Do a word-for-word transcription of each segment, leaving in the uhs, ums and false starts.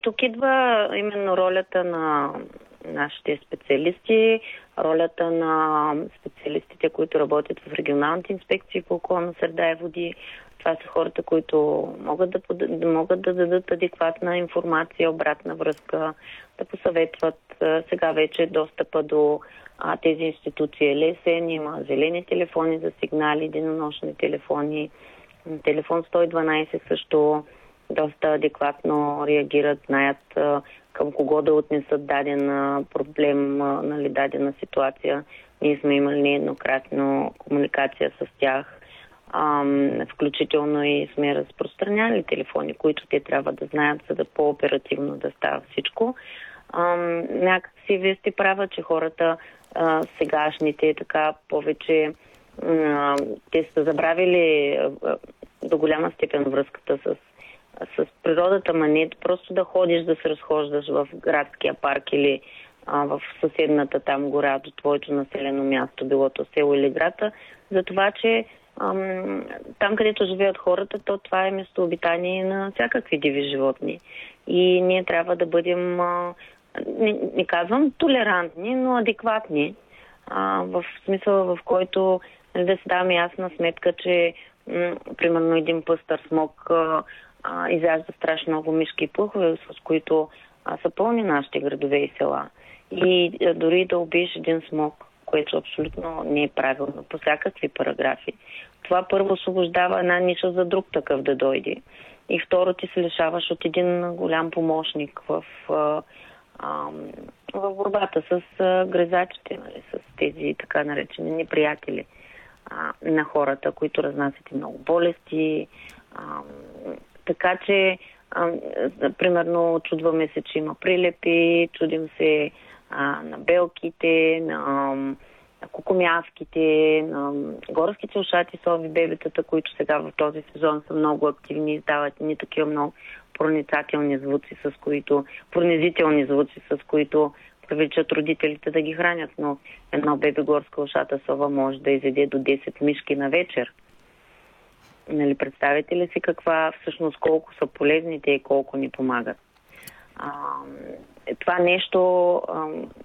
тук идва именно ролята на нашите специалисти, ролята на специалистите, които работят в регионалните инспекции по околна среда и води. Това са хората, които могат да, да могат да дадат адекватна информация, обратна връзка, да посъветват. Сега вече достъпа до а, тези институции е лесен, има зелени телефони за сигнали, денонощни телефони. Телефон сто и дванайсет също доста адекватно реагират, знаят а, към кого да отнесат даден а, проблем, а, нали, дадена ситуация. Ние сме имали нееднократно комуникация с тях. Ам, включително и сме разпространяли телефони, които те трябва да знаят, за да по-оперативно да става всичко. Ам, някакси вие сте права, че хората а, сегашните така повече а, те са забравили а, до голяма степен връзката с, с природата, ма не просто да ходиш, да се разхождаш в градския парк или а, в съседната там гора до твоето населено място, било то село или града, за това, че там, където живеят хората, то това е местообитание на всякакви диви животни. И ние трябва да бъдем, не, не казвам толерантни, но адекватни. А, в смисъла, в който да си даваме ясна сметка, че м- примерно един пъстър смок а, а, изяжда страшно много мишки и плъхове, с които а, са пълни нашите градове и села. И а, дори да убиеш един смок, което абсолютно не е правилно по всякакви параграфи. Това първо освобождава една ниша за друг такъв да дойде. И второ, ти се лишаваш от един голям помощник в, а, а, в борбата с а, гризачите, нали, с тези така наречени неприятели а, на хората, които разнасят и много болести. А, така че, а, примерно, чудваме се, че има прилепи, чудим се а, на белките, на на кукумяските, на горските ушати сови, бебетата, които сега в този сезон са много активни, издават ни такива много проницателни звуци, с които, пронизителни звуци, с които привличат родителите да ги хранят, но едно бебе горска ушата сова може да изяде до десет мишки на вечер. Нали, представете ли си каква, всъщност колко са полезните и колко ни помагат? А, това нещо... А,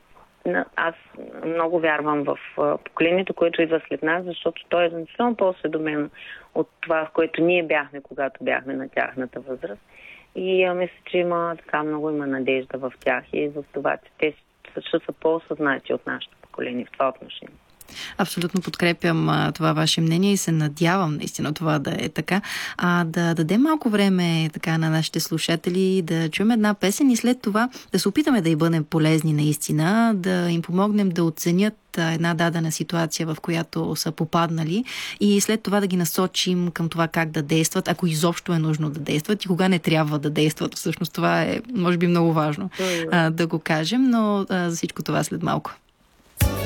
аз много вярвам в поколението, което идва след нас, защото то е значително по-осведомено от това, в което ние бяхме, когато бяхме на тяхната възраст. И а, мисля, че има така много има надежда в тях и в това, че те също са по-осъзнати от нашето поколение в това отношение. Абсолютно подкрепям а, това ваше мнение и се надявам наистина това да е така. А да дадем малко време така на нашите слушатели да чуем една песен и след това да се опитаме да й бъдем полезни наистина, да им помогнем да оценят една дадена ситуация, в която са попаднали и след това да ги насочим към това как да действат, ако изобщо е нужно да действат и кога не трябва да действат. Всъщност това е, може би, много важно а, да го кажем, но а, за всичко това след малко.